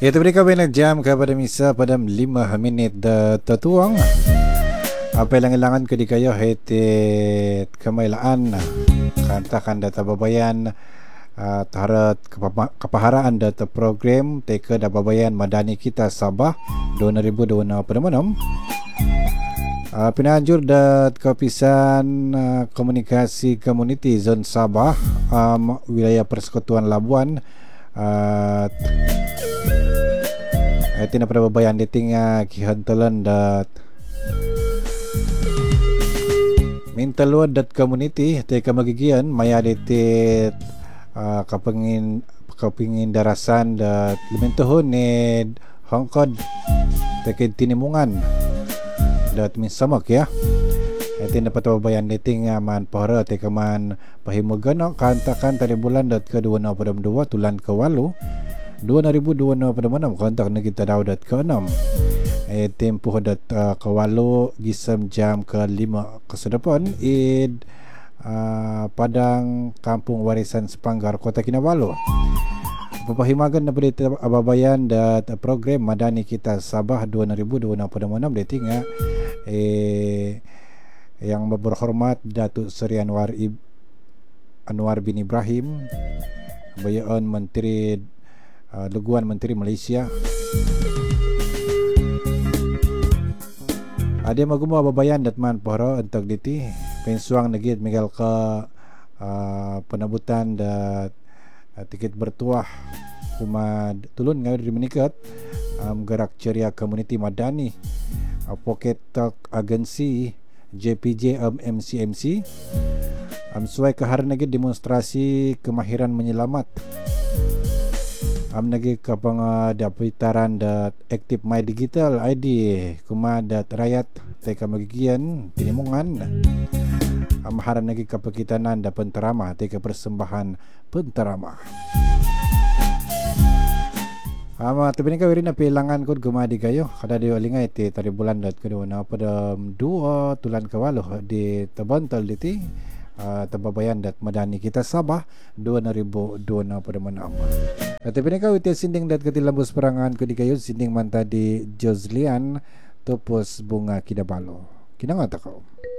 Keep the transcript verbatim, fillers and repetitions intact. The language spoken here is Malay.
Itu mereka bina jam kepada misa pada lima minit dah tertuang. Apa yang ilangan ke dikaya hetit kemailaan kantakan data babayan uh, tarat kepaharaan data program teka data babayan madani kita Sabah dua ribu dua puluh enam pada malam. Uh, pinanjur dat kepisan uh, komunikasi komuniti zon Sabah um, wilayah Persekutuan Labuan uh, itu na pada babayan ditinggal kihantalan dat minta luar dat community teka magigian maya detit uh, kapengin kapengin darasan dat lumentohon ni Hongkod teka tinimungan dat min samak ya iti dapat babayan deting man pahara teka man pahimugan kantakan tadi bulan dat ke dua pada dua tulan ke walu dua ribu dua puluh enam pada mana kontak na kita daw dat ke enam eh tempoh dat uh, kawalo gisam jam ke lima kesedepan id uh, Padang Kampung Warisan Sepanggar Kota Kinabalu. Papahimagan na berita ababayan dat program madani kita Sabah dua ribu dua puluh enam pada mana dating eh yang berhormat Datuk Seri Anwar Ib, Anwar bin Ibrahim Bayaan Menteri uh, Luguan Menteri Malaysia. Ada magumo babayan datman poro untuk diti pensuang negit Miguel ke uh, penabutan dat uh, tiket bertuah kuma tulun ngawir dimenikat um, gerak ceria komuniti madani uh, pocket talk agensi J P J um, M C M C um, suai ke hari negit demonstrasi kemahiran menyelamat am nagi kapang uh, dapitaran dat aktif my digital I D kuma dat rakyat teka magigian tinimungan am haran nagi kapakitanan da penterama teka persembahan penterama ama tapi ni kawiri na pilangan kod gumadi kayo kada dio lingay ti tari bulan dat kedua na pada dua tulan kawalo di tabantal diti uh, tababayan dat madani kita Sabah dua ribu dua puluh enam pada manam. Tapi ni kau itu sinding dat ketilambus perangan ko di kayo sinding man tadi Joslian Topos Bunga Kidabalo. Kinangata kau.